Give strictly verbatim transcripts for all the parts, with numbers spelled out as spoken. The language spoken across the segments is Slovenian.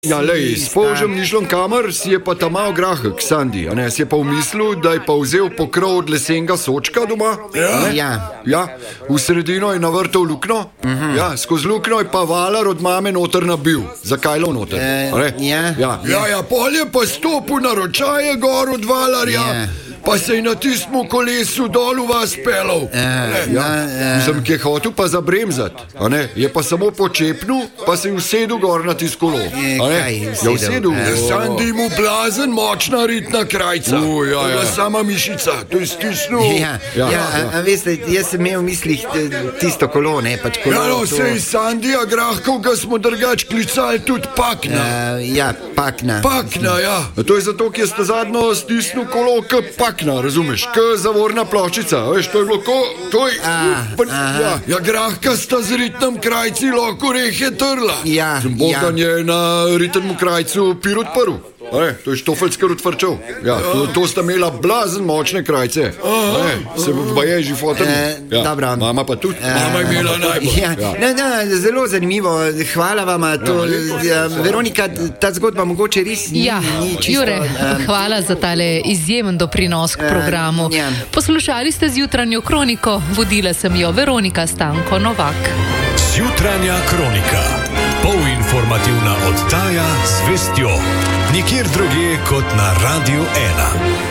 Ja, lej, s polžem ni šlo kamer, si je pa ta mal grahek, Sandi, a ne, si je pa umislil, da je pa vzel pokrov od lesenega sočka doma. Ja. Ja. Ja, v sredino je navrtal lukno, uh-huh. Ja, skozi lukno je pa valar od mame noter nabil. Zakaj lo noter? Uh, ja. Ja. Ja, ja, pol je pa stopil na ročaje gor od valarja. Ja. Pa se je na tistem kolesu dol v vas pelal. Uh, ja. Sem ki je hotel pa zabremzati, a ne, je pa samo počepnil, pa se je usedel gor na tisto kolo. Ja, usedel. Sandi mu blazen, močna ritna krajca. Uh, ja, ja. Sama mišica, to je stisnil. Ja, ja, ja, ja. A, a veste, jaz sem imel v mislih tisto kolo, ne, pač kolo. Ja, no, to... sej Sandija Grahkov, ga smo drugač klicali tudi Pakna. Uh, ja, Pakna. Pakna, ja. To je zato, ker ste zadnjo stisnil kolo k Pakna, razumeš, k zavorna ploščica, veš, to je bilo ko, to je, A, pa, ja, ja, Grahka sta z ritnem krajci lahko rehe trla. Ja, Bogan ja. je na ritnem krajcu pir odprl. E, to je štofeljski rutvrčev. Ja, to, to sta imela blazen močne krajce. E, se pa je že fotel. E, ja, mama pa tudi. E, mama je imela najbolj. Ja, ja. Ne, ne, zelo zanimivo. Hvala vama. To, ja, Veronika, ta zgodba mogoče res ni, ja, ni čisto... Jure, um, hvala za tale izjemen doprinos k programu. Uh, ja. Poslušali ste Zjutranjo kroniko. Vodila sem jo Veronika Stanko Novak. Zjutranja kronika. Polinformativna oddaja z vestjo. Nikjer drugje kot na Radiu ena.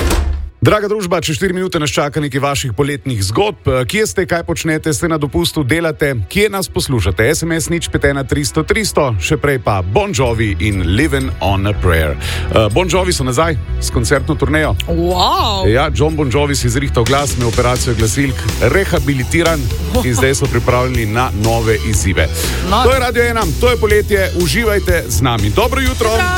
Draga družba, čez štiri minute nas čaka nekaj vaših poletnih zgodb. Kje ste, kaj počnete, ste na dopustu, delate, kje nas poslušate? es em es nič pet ena tristo tristo, še prej pa Bon Jovi in Living on a Prayer. Uh, Bon Jovi so nazaj s koncertno turnejo. Wow. Ja, John Bon Jovi si zrihtal glas, imel operacijo glasilk, rehabilitiran in zdaj so pripravljeni na nove izzive. No. To je Radio ena, to je poletje, uživajte z nami. Dobro jutro!